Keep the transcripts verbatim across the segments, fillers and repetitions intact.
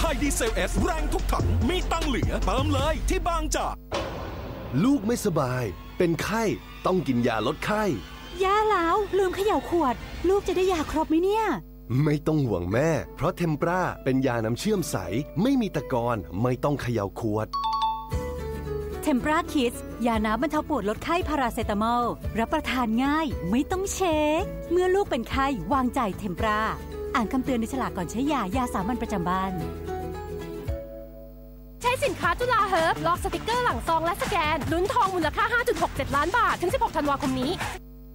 High Diesel S แรงทุกถังมีตังเหลือเติมเลยที่บางจากลูกไม่สบายเป็นไข้ต้องกินยาลดไข้ย่าแล้วลืมเขย่าขวดลูกจะได้ยาครบไหมเนี่ยไม่ต้องห่วงแม่เพราะเทมปราเป็นยาน้ำเชื่อมใสไม่มีตะกอนไม่ต้องเขย่าขวดเทมปราคิดยาน้ำบรรเทาปวดลดไข้พาราเซตามอลรับประทานง่ายไม่ต้องเช็คเมื่อลูกเป็นไข้วางใจเทมปราอ่านคำเตือนในฉลากก่อนใช้ยายาสามัญประจำบ้านใช้สินค้าจุฬาเฮิร์บลอกสติกเกอร์หลังซองและสแกนลุ้นทองมูลค่า ห้าจุดหกเจ็ด ล้านบาทถึงสิบหกธันวาคมนี้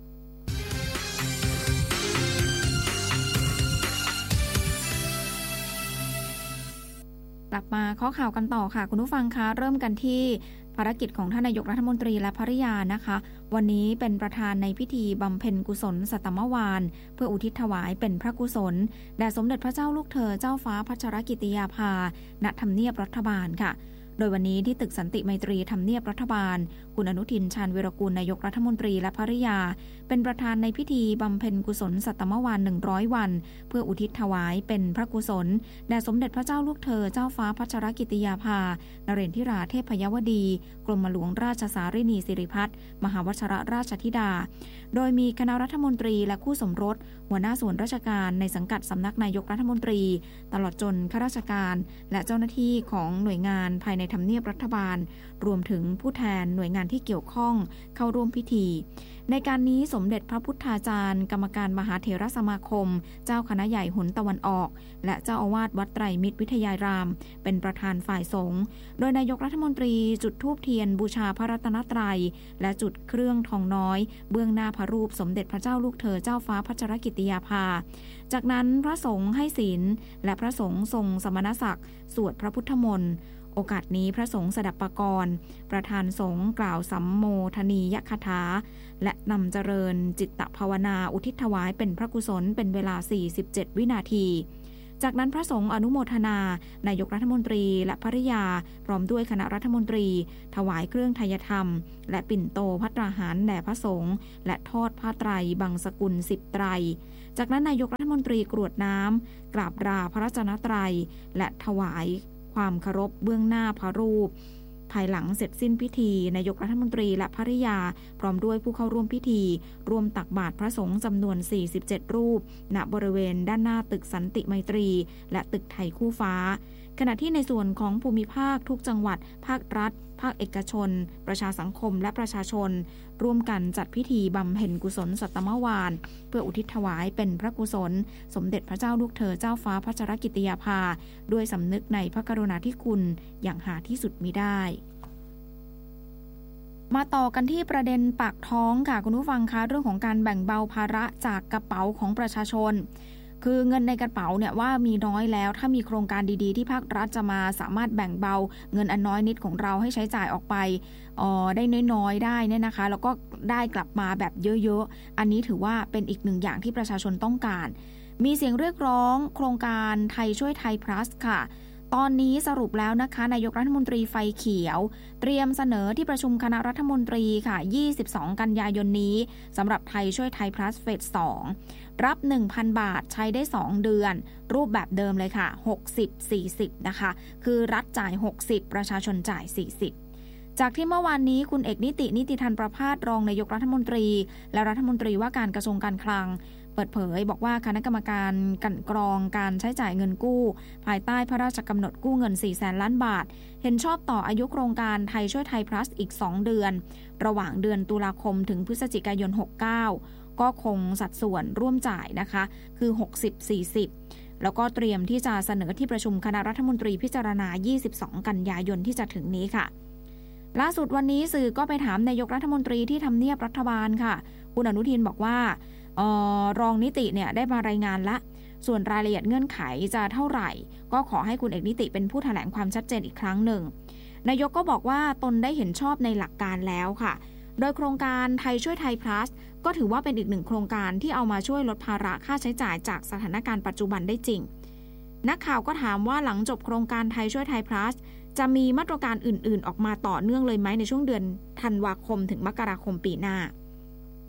กลับมาข้อข่าวกันต่อค่ะคุณผู้ฟังคะเริ่มกันที่ภารกิจของท่านนายกรัฐมนตรีและภริยานะคะวันนี้เป็นประธานในพิธีบำเพ็ญกุศลสัตมวาลเพื่ออุทิศถวายเป็นพระกุศลแด่สมเด็จพระเจ้าลูกเธอเจ้าฟ้าพัชรกิติยาภาณทำเนียบรัฐบาลค่ะโดยวันนี้ที่ตึกสันติไมตรีทำเนียบรัฐบาลคุณอนุทินชาญวีรกูลนายกรัฐมนตรีและภริยาเป็นประธานในพิธีบำเพ็ญกุศลสัตมวาลหนึ่งร้อยวันเพื่ออุทิศถวายเป็นพระกุศลแด่สมเด็จพระเจ้าลูกเธอเจ้าฟ้าพัชรกิติยาภานเรนทิราเทพยวดีกรมหลวงราชสารินีสิริพัฒน์มหาวชรราชธิดาโดยมีคณะรัฐมนตรีและคู่สมรสหัวหน้าส่วนราชการในสังกัดสำนักนายกรัฐมนตรีตลอดจนข้าราชการและเจ้าหน้าที่ของหน่วยงานภายในทำเนียบรัฐบาลรวมถึงผู้แทนหน่วยงานที่เกี่ยวข้องเข้าร่วมพิธีในการนี้สมเด็จพระพุทธาจารย์กรรมการมหาเถรสมาคมเจ้าคณะใหญ่หนตะวันออกและเจ้าอาวาสวัดไตรมิตรวิทยารามเป็นประธานฝ่ายสงฆ์โดยนายกรัฐมนตรีจุดธูปเทียนบูชาพระรัตนตรัยและจุดเครื่องทองน้อยเบื้องหน้าพระรูปสมเด็จพระเจ้าลูกเธอเจ้าฟ้าพัชรกิติยาภาจากนั้นพระสงฆ์ให้ศีลและพระสงฆ์ทรงสมณศักดิ์สวดพระพุทธมนต์โอกาสนี้พระสงฆ์สดับปกรณ์ประธานสงฆ์กล่าวสัมโมทนียคถาและนำเจริญจิตตภาวนาอุทิศถวายเป็นพระกุศลเป็นเวลาสี่สิบเจ็ดวินาทีจากนั้นพระสงฆ์อนุโมทนานายกรัฐมนตรีและภริยาพร้อมด้วยคณะรัฐมนตรีถวายเครื่องไทยธรรมและปิ่นโตภัตราหารแด่พระสงฆ์และทอดผ้าไตรบังสกุลสิบไตรจากนั้นนายกรัฐมนตรีกรวดน้ำกราบราพระรัตนตรัยและถวายความเคารพเบื้องหน้าพระรูปภายหลังเสร็จสิ้นพิธีนายกรัฐมนตรีและภริยาพร้อมด้วยผู้เข้าร่วมพิธีร่วมตักบาตรพระสงฆ์จำนวนสี่สิบเจ็ดรูปณบริเวณด้านหน้าตึกสันติไมตรีและตึกไทยคู่ฟ้าขณะที่ในส่วนของภูมิภาคทุกจังหวัดภาครัฐภาคเอกชนประชาสังคมและประชาชนร่วมกันจัดพิธีบำเพ็ญกุศลสัตมวาลเพื่ออุทิศถวายเป็นพระกุศลสมเด็จพระเจ้าลูกเธอเจ้าฟ้าพัชรกิติยาภาด้วยสำนึกในพระกรุณาธิคุณอย่างหาที่สุดมิได้มาต่อกันที่ประเด็นปากท้องค่ะคุณผู้ฟังคะเรื่องของการแบ่งเบาภาระจากกระเป๋าของประชาชนคือเงินในกระเป๋าเนี่ยว่ามีน้อยแล้วถ้ามีโครงการดีๆที่ภาครัฐจะมาสามารถแบ่งเบาเงินอันน้อยนิดของเราให้ใช้จ่ายออกไปเอ่อได้น้อยๆได้เนี่ยนะคะแล้วก็ได้กลับมาแบบเยอะๆอันนี้ถือว่าเป็นอีกหนึ่งอย่างที่ประชาชนต้องการมีเสียงเรียกร้องโครงการไทยช่วยไทย plus ค่ะตอนนี้สรุปแล้วนะคะนายกรัฐมนตรีไฟเขียวเตรียมเสนอที่ประชุมคณะรัฐมนตรีค่ะยี่สิบสองกันยายนนี้สำหรับไทยช่วยไทย plus เฟสสองรับ หนึ่งพัน บาทใช้ได้สองเดือนรูปแบบเดิมเลยค่ะหกสิบ สี่สิบนะคะคือรัฐจ่ายหกสิบประชาชนจ่ายสี่สิบจากที่เมื่อวานนี้คุณเอกนิตินิติธันประภาสรองนายกรัฐมนตรีและรัฐมนตรีว่าการกระทรวงการคลังเปิดเผยบอกว่าคณะกรรมการกลั่นกรองการใช้จ่ายเงินกู้ภายใต้พระราชกำหนดกู้เงินสี่แสนล้านบาทเห็นชอบต่ออายุโครงการไทยช่วยไทย plus อีกสองเดือนระหว่างเดือนตุลาคมถึงพฤศจิกายนหกสิบเก้าก็คงสัดส่วนร่วมจ่ายนะคะคือหกสิบ สี่สิบแล้วก็เตรียมที่จะเสนอที่ประชุมคณะรัฐมนตรีพิจารณายี่สิบสองกันยายนที่จะถึงนี้ค่ะล่าสุดวันนี้สื่อก็ไปถามนายกรัฐมนตรีที่ทำเนียบรัฐบาลค่ะคุณอนุทินบอกว่าเอ่อรองนิติเนี่ยได้มารายงานละส่วนรายละเอียดเงื่อนไขจะเท่าไหร่ก็ขอให้คุณเอกนิติเป็นผู้แถลงความชัดเจนอีกครั้งหนึ่งนายกก็บอกว่าตนได้เห็นชอบในหลักการแล้วค่ะโดยโครงการไทยช่วยไทย plus ก็ถือว่าเป็นอีกหนึ่งโครงการที่เอามาช่วยลดภาระค่าใช้จ่ายจากสถานการณ์ปัจจุบันได้จริงนักข่าวก็ถามว่าหลังจบโครงการไทยช่วยไทย plus จะมีมาตรการอื่นๆออกมาต่อเนื่องเลยไหมในช่วงเดือนธันวาคมถึงมกราคมปีหน้า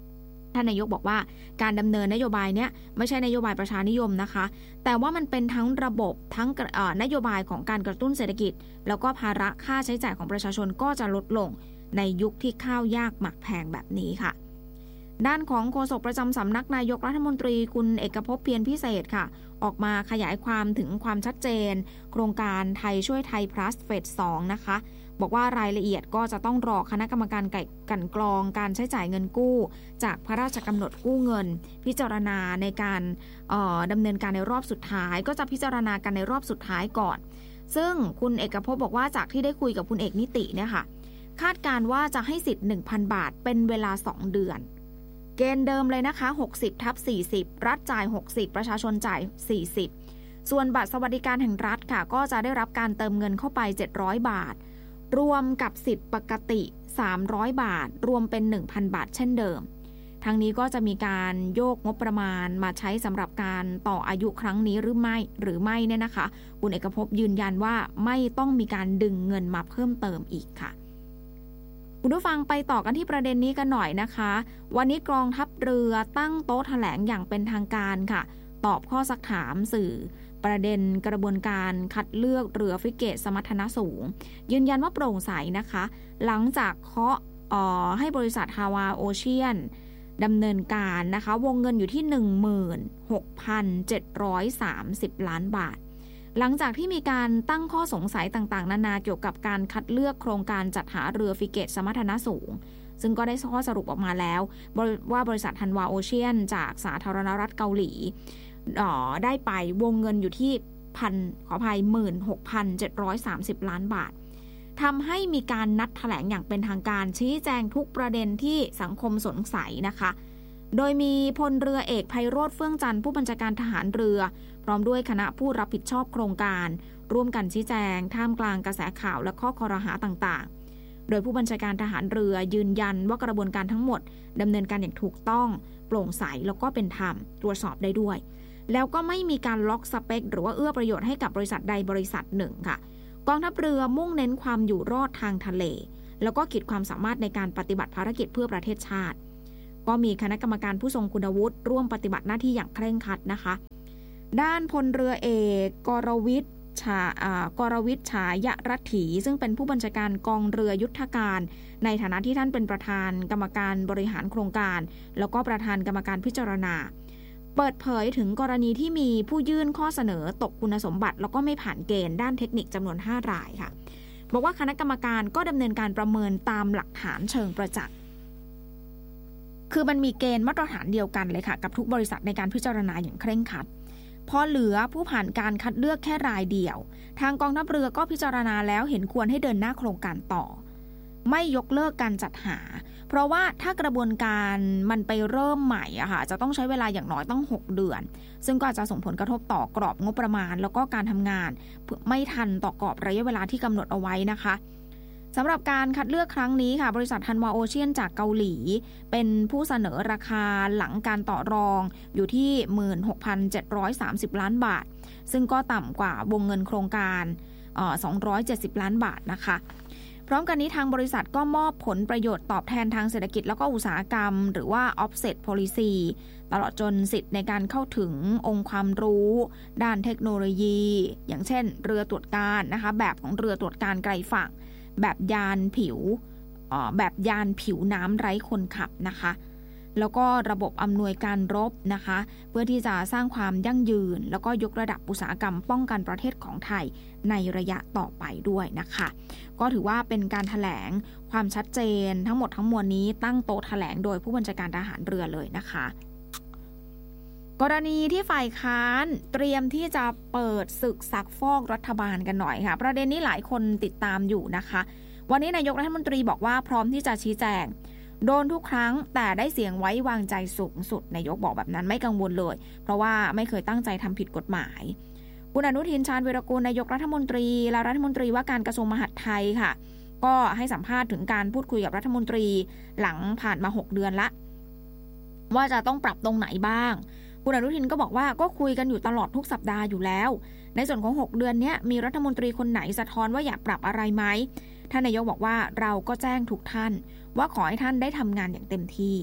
ท่านนายกบอกว่าการดำเนินนโยบายเนี้ยไม่ใช่นโยบายประชานิยมนะคะแต่ว่ามันเป็นทั้งระบบทั้งนโยบายของการกระตุ้นเศรษฐกิจแล้วก็ภาระค่าใช้จ่ายของประชาชนก็จะลดลงในยุคที่ข้าวยากหมากแพงแบบนี้ค่ะด้านของโฆษกประจำสำนักนายกรัฐมนตรีคุณเอกภพเพียรพิเศษค่ะออกมาขยายความถึงความชัดเจนโครงการไทยช่วยไทย plus เฟสสองนะคะบอกว่ารายละเอียดก็จะต้องรอคณะกรรมการกลั่นกรองการใช้จ่ายเงินกู้จากพระราชกำหนดกู้เงินพิจารณาในการดำเนินการในรอบสุดท้ายก็จะพิจารณากันในรอบสุดท้ายก่อนซึ่งคุณเอกภพบอกว่าจากที่ได้คุยกับคุณเอกนิติเนี่ยค่ะคาดการว่าจะให้สิทธิ์ หนึ่งพัน บาทเป็นเวลาสองเดือนเกณฑ์เดิมเลยนะคะ หกสิบทับสี่สิบ รัฐจ่ายหกสิบประชาชนจ่ายสี่สิบส่วนบัตรสวัสดิการแห่งรัฐค่ะก็จะได้รับการเติมเงินเข้าไปเจ็ดร้อยบาทรวมกับสิทธิ์ปกติสามร้อยบาทรวมเป็น หนึ่งพัน บาทเช่นเดิมทั้งนี้ก็จะมีการโยกงบประมาณมาใช้สำหรับการต่ออายุครั้งนี้หรือไม่หรือไม่เนี่ยนะคะคุณเอกภพยืนยันว่าไม่ต้องมีการดึงเงินมาเพิ่มเติมอีกค่ะคุณผู้ฟังไปต่อกันที่ประเด็นนี้กันหน่อยนะคะวันนี้กองทัพเรือตั้งโต๊ะแถลงอย่างเป็นทางการค่ะตอบข้อซักถามสื่อประเด็นกระบวนการคัดเลือกเรือฟริเกตสมรรถนะสูงยืนยันว่าโปร่งใสนะคะหลังจากเคาะอ่อให้บริษัทฮาวาโอเชียนดำเนินการนะคะวงเงินอยู่ที่ หนึ่งหมื่นหกพันเจ็ดร้อยสามสิบ ล้านบาทหลังจากที่มีการตั้งข้อสงสัยต่างๆนานาเกี่ยวกับการคัดเลือกโครงการจัดหาเรือฟริเกตสมรรถนะสูงซึ่งก็ได้ข้อสรุปออกมาแล้วว่าบริษัทฮันวาโอเชียนจากสาธารณรัฐเกาหลีได้ไปวงเงินอยู่ที่พันขออภัย หนึ่งหมื่นหกพันเจ็ดร้อยสามสิบ ล้านบาททำให้มีการนัดแถลงอย่างเป็นทางการชี้แจงทุกประเด็นที่สังคมสงสัยนะคะโดยมีพลเรือเอกไพโรจน์เฟื่องจันทร์ผู้บัญชาการทหารเรือพร้อมด้วยคณะผู้รับผิดชอบโครงการร่วมกันชี้แจงท่ามกลางกระแสข่าวและข้อคอรหาต่างๆโดยผู้บัญชาการทหารเรือยืนยันว่ากระบวนการทั้งหมดดำเนินการอย่างถูกต้องโปร่งใสแล้วก็เป็นธรรมตรวจสอบได้ด้วยแล้วก็ไม่มีการล็อกสเปคหรือว่าเอื้อประโยชน์ให้กับบริษัทใดบริษัทหนึ่งค่ะกองทัพเรือมุ่งเน้นความอยู่รอดทางทะเลแล้วก็ขีดความสามารถในการปฏิบัติภารกิจเพื่อประเทศชาติก็มีคณะกรรมการผู้ทรงคุณวุฒิร่วมปฏิบัติหน้าที่อย่างเคร่งครัดนะคะด้านพลเรือเอกกรวิทย์ฉากรวิทย์ฉายรัตถีซึ่งเป็นผู้บัญชาการกองเรือยุทธการในฐานะที่ท่านเป็นประธานกรรมการบริหารโครงการแล้วก็ประธานกรรมการพิจารณาเปิดเผยถึงกรณีที่มีผู้ยื่นข้อเสนอตกคุณสมบัติแล้วก็ไม่ผ่านเกณฑ์ด้านเทคนิคจำนวนห้ารายค่ะบอกว่าคณะกรรมการก็ดำเนินการประเมินตามหลักฐานเชิงประจักษ์คือมันมีเกณฑ์มาตรฐานเดียวกันเลยค่ะกับทุกบริษัทในการพิจารณาอย่างเคร่งครัดพอเหลือผู้ผ่านการคัดเลือกแค่รายเดียวทางกองทัพเรือก็พิจารณาแล้วเห็นควรให้เดินหน้าโครงการต่อไม่ยกเลิกการจัดหาเพราะว่าถ้ากระบวนการมันไปเริ่มใหม่อะค่ะจะต้องใช้เวลาอย่างน้อยต้องหกเดือนซึ่งก็อาจจะส่งผลกระทบต่อกรอบงบประมาณแล้วก็การทำงานไม่ทันต่อกรอบระยะเวลาที่กำหนดเอาไว้นะคะสำหรับการคัดเลือกครั้งนี้ค่ะบริษัทฮันวาโอเชียนจากเกาหลีเป็นผู้เสนอราคาหลังการต่อรองอยู่ที่ หนึ่งหมื่นหกพันเจ็ดร้อยสามสิบ ล้านบาทซึ่งก็ต่ำกว่าวงเงินโครงการเอ่อสองร้อยเจ็ดสิบล้านบาทนะคะพร้อมกันนี้ทางบริษัทก็มอบผลประโยชน์ตอบแทนทางเศรษฐกิจแล้วก็อุตสาหกรรมหรือว่า offset policy ตลอดจนสิทธิ์ในการเข้าถึงองค์ความรู้ด้านเทคโนโลยีอย่างเช่นเรือตรวจการนะคะแบบของเรือตรวจการไกลฝั่งแบบยานผิวแบบยานผิวน้ำไร้คนขับนะคะแล้วก็ระบบอำนวยการรบนะคะเพื่อที่จะสร้างความยั่งยืนแล้วก็ยกระดับอุตสาหกรรมป้องกันประเทศของไทยในระยะต่อไปด้วยนะคะก็ถือว่าเป็นการแถลงความชัดเจนทั้งหมดทั้งมวลนี้ตั้งโต๊ะแถลงโดยผู้บัญชาการทหารเรือเลยนะคะกรณีที่ฝ่ายค้านเตรียมที่จะเปิดศึกซักฟอกรัฐบาลกันหน่อยค่ะประเด็นนี้หลายคนติดตามอยู่นะคะวันนี้นายกรัฐมนตรีบอกว่าพร้อมที่จะชี้แจงโดนทุกครั้งแต่ได้เสียงไว้วางใจสูงสุดนายกบอกแบบนั้นไม่กังวลเลยเพราะว่าไม่เคยตั้งใจทำผิดกฎหมายคุณอนุทินชาญวีรกูลนายกรัฐมนตรีและรัฐมนตรีว่าการกระทรวงมหาดไทยค่ะก็ให้สัมภาษณ์ถึงการพูดคุยกับรัฐมนตรีหลังผ่านมาหกเดือนละว่าจะต้องปรับตรงไหนบ้างคุณอนุทินก็บอกว่าก็คุยกันอยู่ตลอดทุกสัปดาห์อยู่แล้วในส่วนของหกเดือนนี้มีรัฐมนตรีคนไหนสะท้อนว่าอยากปรับอะไรไหมท่านนายกบอกว่าเราก็แจ้งทุกท่านว่าขอให้ท่านได้ทำงานอย่างเต็มที่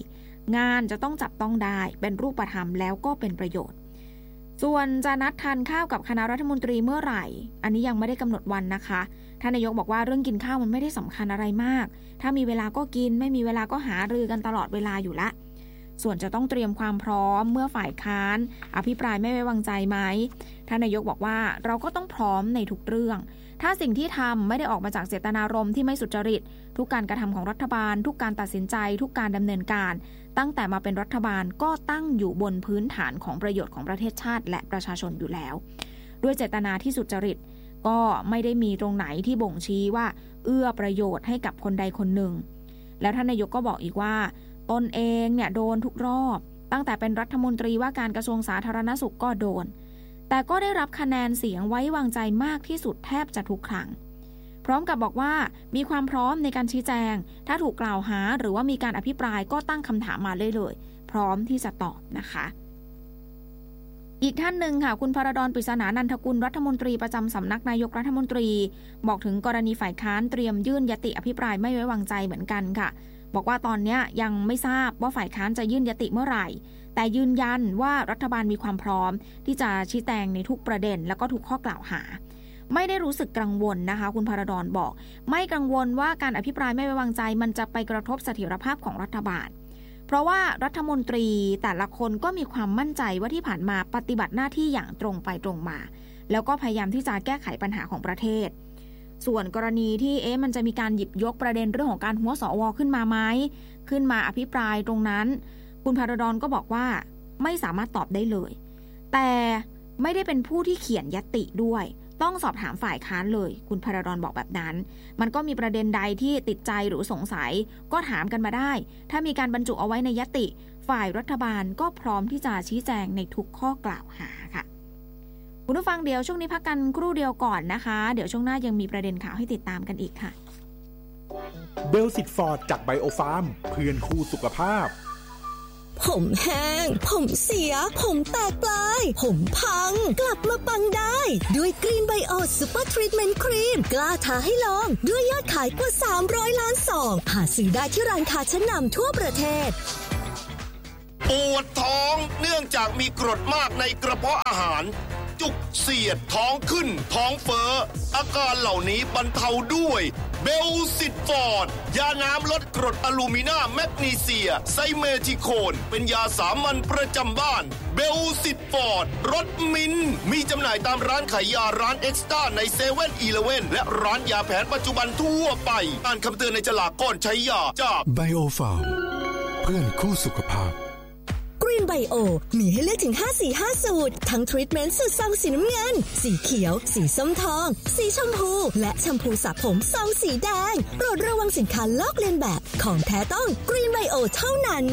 งานจะต้องจับต้องได้เป็นรูปธรรมแล้วก็เป็นประโยชน์ส่วนจะนัดทานข้าวกับคณะรัฐมนตรีเมื่อไหร่อันนี้ยังไม่ได้กำหนดวันนะคะท่านนายกบอกว่าเรื่องกินข้าวมันไม่ได้สำคัญอะไรมากถ้ามีเวลาก็กินไม่มีเวลาก็หารือกันตลอดเวลาอยู่ละส่วนจะต้องเตรียมความพร้อมเมื่อฝ่ายค้านอภิปรายไม่ไว้วางใจไหมท่านนายกบอกว่าเราก็ต้องพร้อมในทุกเรื่องถ้าสิ่งที่ทำไม่ได้ออกมาจากเจตนารมณ์ที่ไม่สุจริตทุกการกระทำของรัฐบาลทุกการตัดสินใจทุกการดำเนินการตั้งแต่มาเป็นรัฐบาลก็ตั้งอยู่บนพื้นฐานของประโยชน์ของประเทศชาติและประชาชนอยู่แล้วด้วยเจตนาที่สุจริตก็ไม่ได้มีตรงไหนที่บ่งชี้ว่าเอื้อประโยชน์ให้กับคนใดคนหนึ่งแล้วท่านนายกก็บอกอีกว่าตนเองเนี่ยโดนทุกรอบตั้งแต่เป็นรัฐมนตรีว่าการกระทรวงสาธารณสุขก็โดนแต่ก็ได้รับคะแนนเสียงไว้วางใจมากที่สุดแทบจะทุกครั้งพร้อมกับบอกว่ามีความพร้อมในการชี้แจงถ้าถูกกล่าวหาหรือว่ามีการอภิปรายก็ตั้งคำถามมาเลยเลยพร้อมที่จะตอบนะคะอีกท่านหนึ่งค่ะคุณพรดล ปริศนานันทกุลรัฐมนตรีประจำสำนักนายกรัฐมนตรีบอกถึงกรณีฝ่ายค้านเตรียมยื่นยติอภิปรายไม่ไว้วางใจเหมือนกันค่ะบอกว่าตอนนี้ยังไม่ทราบว่าฝ่ายค้านจะยื่นยติเมื่อไหร่แต่ยืนยันว่ารัฐบาลมีความพร้อมที่จะชี้แจงในทุกประเด็นแล้วก็ทุกข้อกล่าวหาไม่ได้รู้สึกกังวลนะคะคุณพรดลบอกไม่กังวลว่าการอภิปรายไม่ไว้วางใจมันจะไปกระทบเสถียรภาพของรัฐบาลเพราะว่ารัฐมนตรีแต่ละคนก็มีความมั่นใจว่าที่ผ่านมาปฏิบัติหน้าที่อย่างตรงไปตรงมาแล้วก็พยายามที่จะแก้ไขปัญหาของประเทศส่วนกรณีที่เอ๊ะมันจะมีการหยิบยกประเด็นเรื่องของการหัวสวขึ้นมาไหมขึ้นมาอภิปรายตรงนั้นคุณพรดลก็บอกว่าไม่สามารถตอบได้เลยแต่ไม่ได้เป็นผู้ที่เขียนญัตติด้วยต้องสอบถามฝ่ายค้านเลยคุณพรดลบอกแบบนั้นมันก็มีประเด็นใดที่ติดใจหรือสงสัยก็ถามกันมาได้ถ้ามีการบรรจุเอาไว้ในญัตติฝ่ายรัฐบาลก็พร้อมที่จะชี้แจงในทุกข้อกล่าวหาค่ะคุณผู้ฟังเดี๋ยวช่วงนี้พักกันครู่เดียวก่อนนะคะเดี๋ยวช่วงหน้ายังมีประเด็นข่าวให้ติดตามกันอีกค่ะเบลสิตฟอร์ดจากไบโอฟาร์มเพื่อนคู่สุขภาพผมแห้งผมเสียผมแตกปลายผมพังกลับมาปังได้ด้วยกรีนไบโอซูเปอร์ทรีทเมนต์ครีมกล้าท้าให้ลองด้วยยอดขายกว่าสามร้อยล้านซองหาซื้อได้ที่ร้านค้าชั้นนำทั่วประเทศปวดท้องเนื่องจากมีกรดมากในกระเพาะอาหารจุกเสียดท้องขึ้นท้องเฟ้ออาการเหล่านี้บรรเทาด้วยเบลซิตฟอร์ดยาน้ำลดกรดอะลูมิเนียมแมกนีเซียไซเมทิโคนเป็นยาสามัญประจำบ้านเบลซิตฟอร์ดรสมิ้นมีจำหน่ายตามร้านขายยาร้านเอ็กซ์ต้าในเซเว่นอีเลฟเว่นและร้านยาแผนปัจจุบันทั่วไปอ่านคำเตือนในฉลากก่อนใช้ยาจากไบโอฟาร์มเพื่อนคู่สุขภาพกรีนไบโอมีให้เลือกถึงห้าสีห้าสูตรทั้งทรีทเมนต์สูตรซองสีน้ำเงินสีเขียวสีส้มทองสีชมพูและแชมพูสระผมซองสีแดงโปรดระวังสินค้าลอกเลียนแบบของแท้ต้องกรีนไบโอเท่านั้น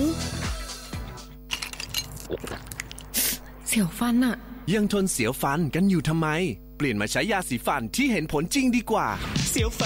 เสียวฟันอะยังทนเสียวฟันกันอยู่ทำไมเปลี่ยนมาใช้ยาสีฟันที่เห็นผลจริงดีกว่าเสียว